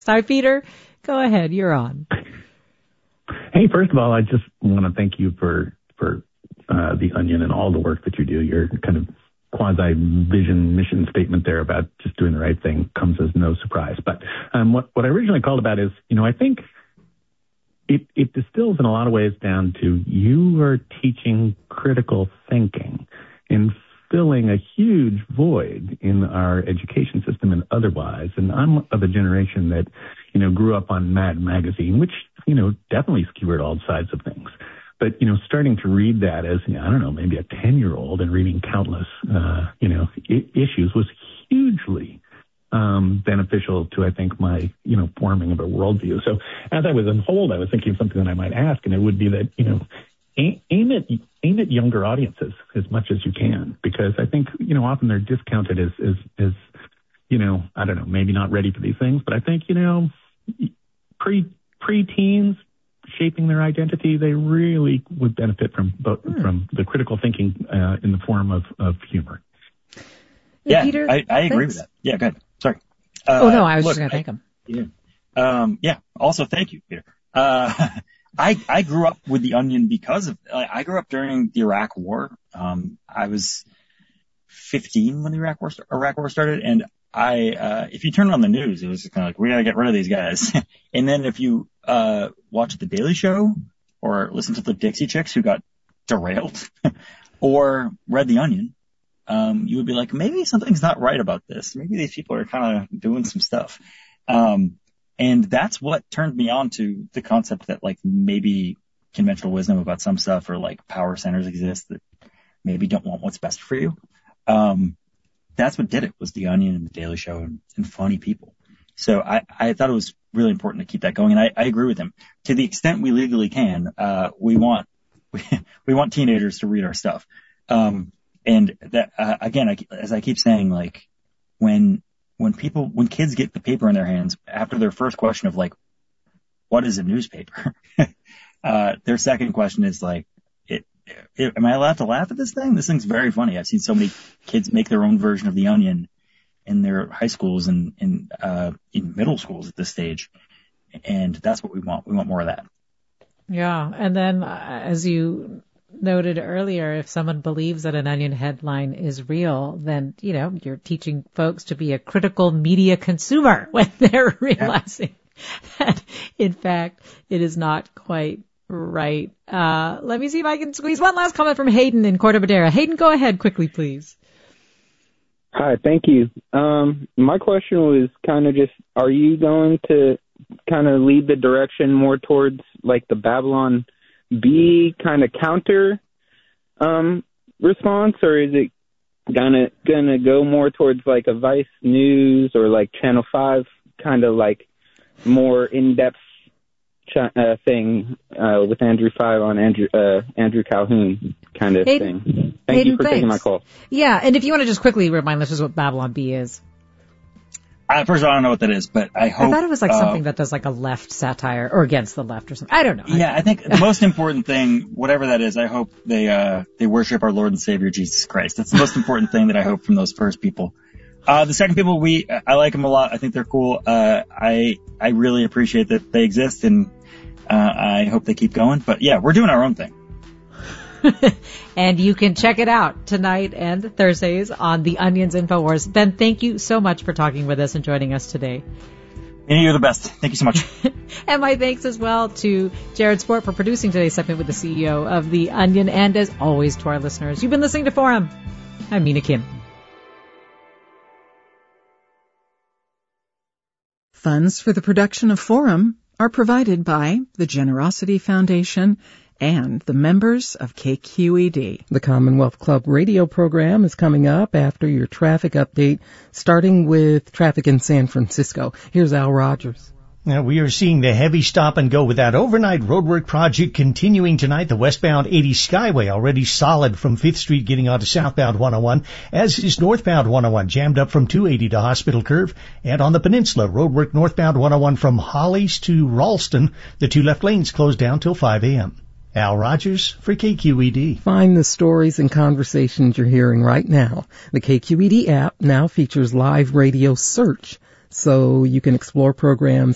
Hi, Peter. Go ahead. You're on. Hey, first of all, I just want to thank you for The Onion and all the work that you do. Your kind of quasi-vision mission statement there about just doing the right thing comes as no surprise. But what I originally called about is, I think it distills in a lot of ways down to you are teaching critical thinking and filling a huge void in our education system and otherwise. And I'm of a generation that, grew up on Mad Magazine, which, definitely skewered all sides of things. But, starting to read that as, maybe a 10-year-old and reading countless, issues was hugely beneficial to, I think, my, forming of a worldview. So as I was unfold, I was thinking of something that I might ask, and it would be that, aim at younger audiences as much as you can, because I think, often they're discounted as maybe not ready for these things, but I think, pre-teens shaping their identity, they really would benefit from the critical thinking in the form of humor. Yeah, Peter, I agree with that. Yeah, go ahead. Sorry. I was just going to thank him. Yeah. Also, thank you, Peter. I grew up with The Onion because of, I grew up during the Iraq War. I was 15 when the Iraq War started, and if you turn on the news, it was kind of like, we gotta get rid of these guys. And then if you, watch The Daily Show or listen to the Dixie Chicks who got derailed or read The Onion, you would be like, maybe something's not right about this. Maybe these people are kind of doing some stuff. And that's what turned me on to the concept that like maybe conventional wisdom about some stuff or like power centers exist that maybe don't want what's best for you. That's what did it, was The Onion and The Daily Show and funny people. So I thought it was really important to keep that going. And I agree with him. To the extent we legally can, we want teenagers to read our stuff. And that, again, as I keep saying, like when kids get the paper in their hands after their first question of like, what is a newspaper? Their second question is like, am I allowed to laugh at this thing? This thing's very funny. I've seen so many kids make their own version of The Onion in their high schools and in middle schools at this stage. And that's what we want. We want more of that. Yeah. And then as you noted earlier, if someone believes that an Onion headline is real, then, you're teaching folks to be a critical media consumer when they're realizing that, in fact, it is not quite right. Let me see if I can squeeze one last comment from Hayden in Corte Madera. Hayden, go ahead quickly, please. Hi, thank you. My question was kind of just, are you going to kind of lead the direction more towards like the Babylon Bee kind of counter response, or is it gonna go more towards like a Vice News or like Channel 5 kind of like more in-depth thing with Andrew 5 on Andrew Calhoun kind of thing? Thank you for taking my call. Yeah, and if you want to just quickly remind listeners what Babylon Bee is. First of all, I don't know what that is, but I hope... I thought it was like something that does like a left satire or against the left or something. I don't know. Yeah, I think the most important thing, whatever that is, I hope they worship our Lord and Savior Jesus Christ. That's the most important thing that I hope from those first people. The second people, I like them a lot. I think they're cool. I really appreciate that they exist, and I hope they keep going. But yeah, we're doing our own thing. And you can check it out tonight and Thursdays on The Onion's InfoWars. Ben, thank you so much for talking with us and joining us today. And you're the best. Thank you so much. And my thanks as well to Jared Sport for producing today's segment with the CEO of The Onion, and as always to our listeners. You've been listening to Forum. I'm Mina Kim. Funds for the production of Forum are provided by the Generosity Foundation and the members of KQED. The Commonwealth Club radio program is coming up after your traffic update, starting with traffic in San Francisco. Here's Al Rogers. Now, we are seeing the heavy stop and go with that overnight roadwork project continuing tonight. The westbound 80 Skyway already solid from 5th Street getting onto southbound 101, as is northbound 101 jammed up from 280 to Hospital Curve. And on the peninsula, roadwork northbound 101 from Hollies to Ralston. The two left lanes closed down till 5 a.m. Al Rogers for KQED. Find the stories and conversations you're hearing right now. The KQED app now features live radio search, so you can explore programs